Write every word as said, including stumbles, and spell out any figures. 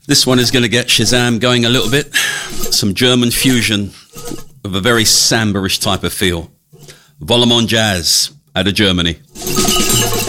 This one is going to get Shazam going a little bit. Some German fusion with a very samba-ish type of feel. Vollemon Jazz out of Germany.